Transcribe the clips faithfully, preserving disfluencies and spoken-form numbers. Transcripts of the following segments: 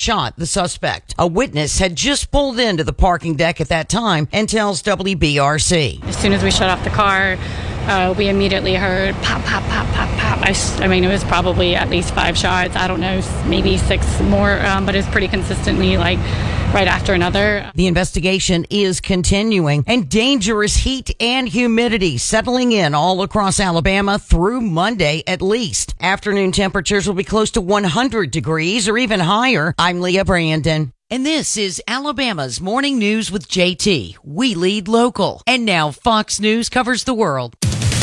shot the suspect. A witness had just pulled into the parking deck at that time and tells W B R C. As soon as we shut off the car, uh, we immediately heard pop, pop, pop, pop, pop. I, I mean, it was probably at least five shots. I don't know, maybe six more, um, but it's pretty consistently like right after another. The investigation is continuing, and dangerous heat and humidity settling in all across Alabama through Monday at least. Afternoon temperatures will be close to one hundred degrees or even higher. I'm Leah Brandon. And this is Alabama's Morning News with J T. We lead local. And now Fox News covers the world.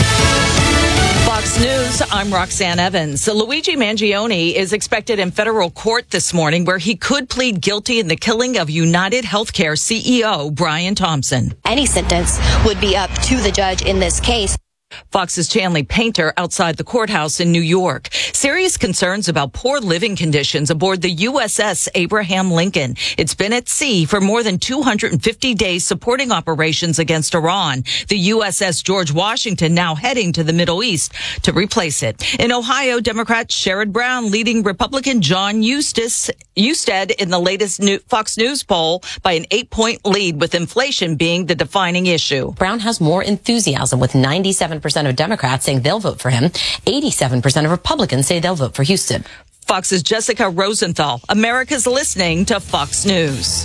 Fox News, I'm Roxanne Evans. Luigi Mangione is expected in federal court this morning where he could plead guilty in the killing of United Healthcare C E O Brian Thompson. Any sentence would be up to the judge in this case. Fox's Chanley Painter outside the courthouse in New York. Serious concerns about poor living conditions aboard the U S S Abraham Lincoln. It's been at sea for more than two hundred fifty days supporting operations against Iran. The U S S George Washington now heading to the Middle East to replace it. In Ohio, Democrat Sherrod Brown leading Republican John Eustace, Eusted in the latest new Fox News poll by an eight-point lead, with inflation being the defining issue. Brown has more enthusiasm, with ninety-seven percent of Democrats saying they'll vote for him. eighty-seven percent of Republicans say they'll vote for Houston. Fox's Jessica Rosenthal. America's listening to Fox News.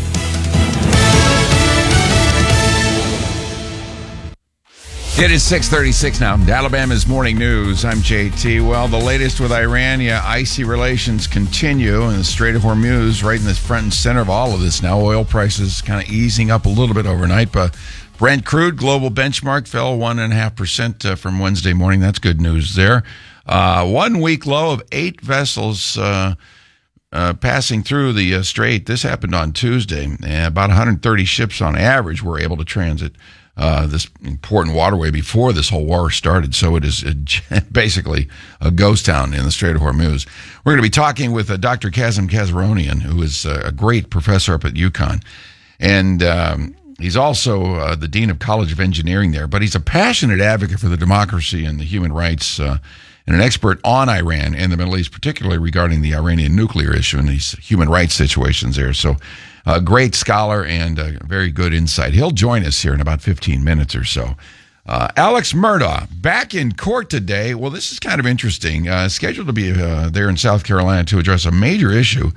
It is six thirty-six now. Alabama's Morning News. I'm J T. Well, the latest with Iran, yeah, icy relations continue, and the Strait of Hormuz right in the front and center of all of this now. Oil prices kind of easing up a little bit overnight, but Brent crude global benchmark fell one and a half percent from Wednesday morning. That's good news there. Uh, one week low of eight vessels uh, uh, passing through the uh, strait. This happened on Tuesday. And about one hundred thirty ships on average were able to transit uh, this important waterway before this whole war started. So it is a, basically a ghost town in the Strait of Hormuz. We're going to be talking with uh, Doctor Kazem Kazaronian, who is uh, a great professor up at UConn. And um, he's also uh, the Dean of College of Engineering there, but he's a passionate advocate for the democracy and the human rights uh, and an expert on Iran and the Middle East, particularly regarding the Iranian nuclear issue and these human rights situations there. So a great scholar and a very good insight. He'll join us here in about fifteen minutes or so. Uh, Alex Murdaugh, back in court today. Well, this is kind of interesting. Uh, scheduled to be uh, there in South Carolina to address a major issue,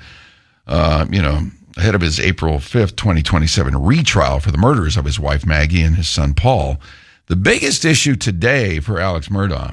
uh, you know, ahead of his April fifth, twenty twenty-seven retrial for the murders of his wife Maggie and his son Paul. The biggest issue today for Alex Murdaugh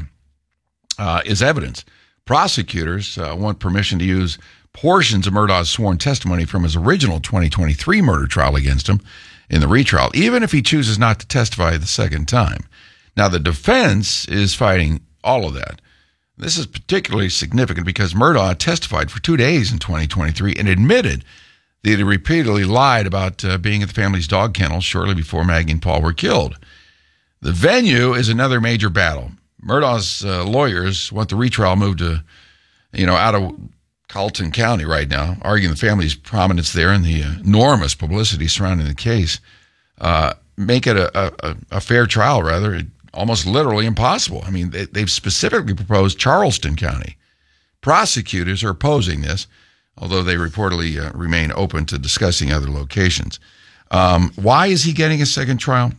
uh, is evidence. Prosecutors uh, want permission to use portions of Murdaugh's sworn testimony from his original twenty twenty-three murder trial against him in the retrial, even if he chooses not to testify the second time. Now, the defense is fighting all of that. This is particularly significant because Murdaugh testified for two days in twenty twenty-three and admitted that he repeatedly lied about uh, being at the family's dog kennel shortly before Maggie and Paul were killed. The venue is another major battle. Murdaugh's uh, lawyers want the retrial moved to, you know, out of Carlton County right now, arguing the family's prominence there and the enormous publicity surrounding the case uh, make it a, a, a fair trial, rather, almost literally impossible. I mean, they, they've specifically proposed Charleston County. Prosecutors are opposing this, although they reportedly uh, remain open to discussing other locations. Um, why is he getting a second trial?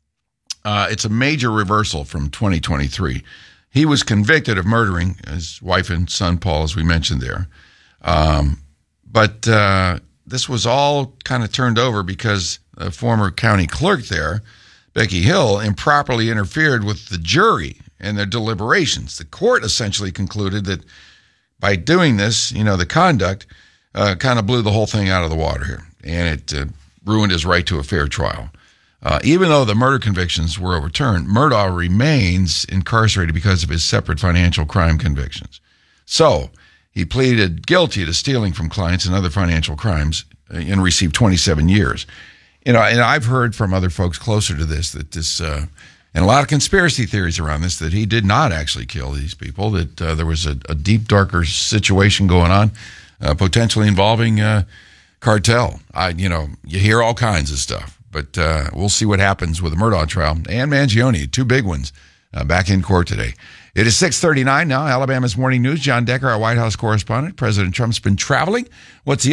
Uh, it's a major reversal from twenty twenty-three. He was convicted of murdering his wife and son, Paul, as we mentioned there. Um, but uh, this was all kind of turned over because a former county clerk there, Becky Hill, improperly interfered with the jury and their deliberations. The court essentially concluded that by doing this, you know, the conduct uh, kind of blew the whole thing out of the water here, and it uh, ruined his right to a fair trial. Uh, even though the murder convictions were overturned, Murdaugh remains incarcerated because of his separate financial crime convictions. So he pleaded guilty to stealing from clients and other financial crimes and received twenty-seven years. You know, and I've heard from other folks closer to this that this, uh, and a lot of conspiracy theories around this, that he did not actually kill these people, that uh, there was a, a deep, darker situation going on, uh, potentially involving uh, cartel. I, you know, you hear all kinds of stuff. But uh, we'll see what happens with the Murdaugh trial and Mangione, two big ones, uh, back in court today. It is six thirty-nine now. Alabama's Morning News. John Decker, our White House correspondent. President Trump's been traveling. What's the